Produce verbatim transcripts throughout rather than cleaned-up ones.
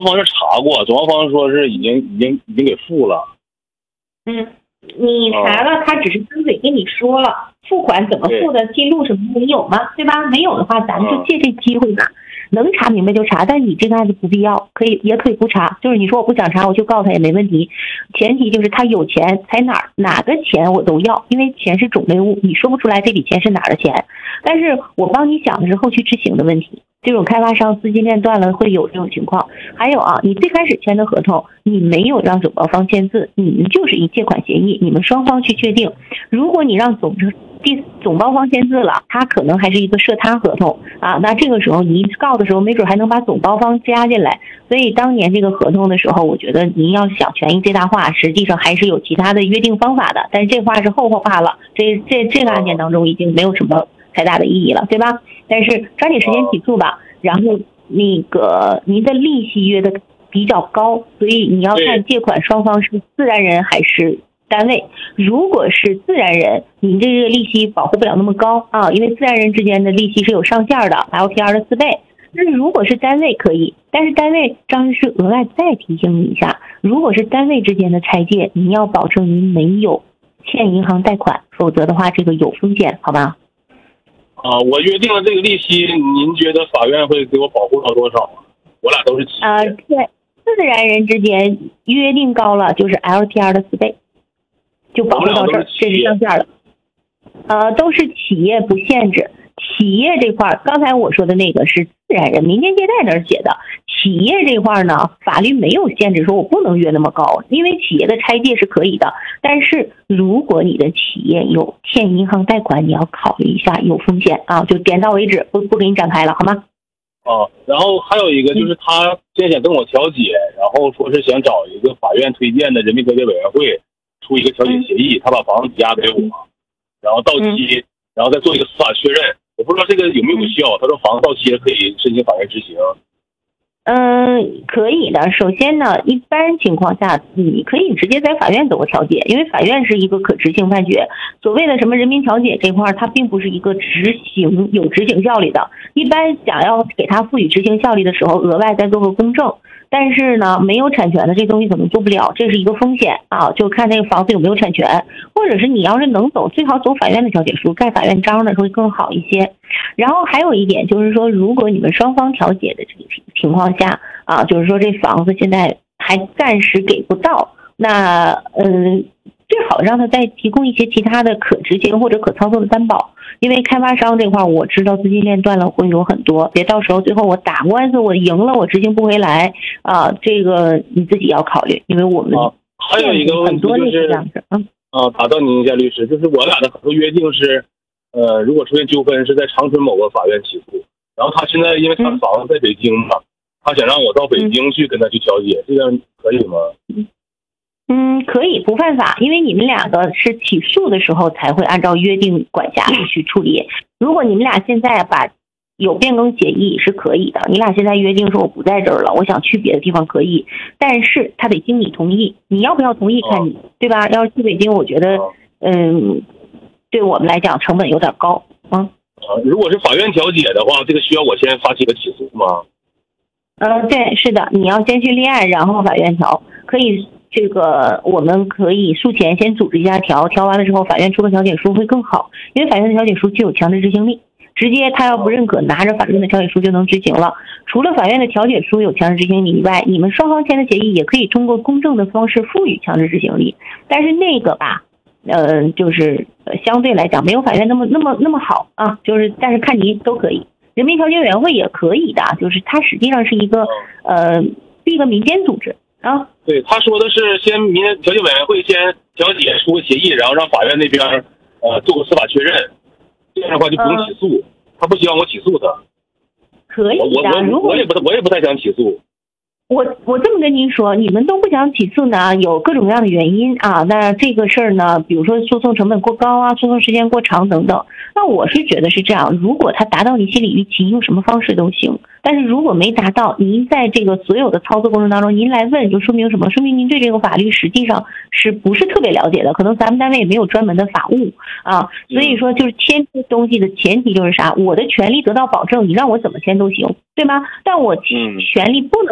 方是查过，总方说是已经已经已经给付了。 嗯，你查了，他只是张嘴跟你说了，付款怎么付的记录什么没有吗？对吧？没有的话，咱们就借这机会吧。能查明白就查，但你这个案子不必要，可以也可以不查。就是你说我不想查，我就告他也没问题。前提就是他有钱，才哪哪个钱我都要，因为钱是种类物，你说不出来这笔钱是哪儿的钱。但是我帮你想的是后续执行的问题，这种开发商资金链断了会有这种情况。还有啊，你最开始签的合同，你没有让总包方签字，你们就是一借款协议，你们双方去确定。如果你让总第总包方签字了，他可能还是一个涉他合同啊，那这个时候你告的时候，没准还能把总包方加进来。所以当年这个合同的时候，我觉得您要想权益最大化，实际上还是有其他的约定方法的，但是这话是后话了，这这这个案件当中已经没有什么太大的意义了，对吧？但是抓紧时间起诉吧，然后那个您的利息约的比较高，所以你要看借款双方是自然人还是单位。如果是自然人，你这个利息保护不了那么高啊，因为自然人之间的利息是有上限的 ，L P R 的四倍。那如果是单位可以，但是单位张律师额外再提醒你一下，如果是单位之间的拆借，您要保证您没有欠银行贷款，否则的话这个有风险，好吧？ 啊，我约定了这个利息，您觉得法院会给我保护到多少？我俩都是企业。 啊，对，自然人之间约定高了就是 L P R 的四倍。就保护到这儿，这是上限了。呃，都是企业不限制。企业这块儿，刚才我说的那个是自然人，民间借贷那儿写的。企业这块儿呢，法律没有限制说我不能约那么高，因为企业的拆借是可以的。但是如果你的企业有欠银行贷款，你要考虑一下有风险啊，就点到为止，不不给你展开了，好吗？ 啊，然后还有一个就是他现在想跟我调解，然后说是想找一个法院推荐的人民调解委员会。出一个调解协议，他把房子抵押给我，然后到期，然后再做一个司法确认。我不知道这个有没有效。他说房子到期了可以申请法院执行。 嗯，可以的。首先呢，一般情况下，你可以直接在法院走个调解，因为法院是一个可执行判决。所谓的什么人民调解这块，它并不是一个执行有执行效力的。一般想要给它赋予执行效力的时候，额外再做个公证。但是呢，没有产权的这东西可能做不了，这是一个风险啊。就看这个房子有没有产权，或者是你要是能走，最好走法院的调解书，盖法院章的会更好一些。然后还有一点就是说，如果你们双方调解的这个情况下啊，就是说这房子现在还暂时给不到，那嗯，最好让他再提供一些其他的可执行或者可操作的担保。因为开发商这块我知道资金链断了会有很多，别到时候最后我打官司我赢了我执行不回来啊，这个你自己要考虑。因为我们啊，还有一个问题就是这样子，嗯啊，打断您一下律师，就是我俩的合作约定是，呃，如果出现纠纷是在长春某个法院起诉，然后他现在因为他的房子在北京嘛，他想让我到北京去跟他去调解，这样可以吗？ 嗯嗯，可以，不犯法，因为你们两个是起诉的时候才会按照约定管辖去处理。如果你们俩现在把有变更协议是可以的，你俩现在约定说我不在这儿了，我想去别的地方可以，但是他得经你同意，你要不要同意看你，对吧？要是去北京，我觉得嗯，对我们来讲成本有点高，嗯。 啊，如果是法院调解的话，这个需要我先发起个起诉吗？ 嗯，对，是的，你要先去立案，然后法院调，可以。这个我们可以诉前先组织一下调，调完了之后法院出个调解书会更好，因为法院的调解书具有强制执行力，直接他要不认可，拿着法院的调解书就能执行了。除了法院的调解书有强制执行力以外，你们双方签的协议也可以通过公证的方式赋予强制执行力，但是那个吧，呃，就是相对来讲没有法院那么那么那么好啊，就是但是看您都可以，人民调解委员会也可以的，就是它实际上是一个呃是一个民间组织。啊， 对，他说的是先民调解委员会先调解出个协议，然后让法院那边呃做个司法确认，这样的话就不用起诉。嗯、他不希望我起诉他， 可以的。 我我如果我也不我也不太想起诉。 我我这么跟您说，你们都不想起诉呢，有各种各样的原因啊。那这个事儿呢，比如说诉讼成本过高啊，诉讼时间过长等等。那我是觉得是这样，如果他达到你心理预期，用什么方式都行。但是如果没达到，您在这个所有的操作过程当中，您来问，就说明什么？说明您对这个法律实际上是不是特别了解的？可能咱们单位也没有专门的法务啊。所以说，就是签这东西的前提就是啥？我的权利得到保证，你让我怎么签都行，对吗？但我权利不能得到保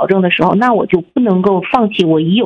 保证的时候，那我就不能够放弃我已有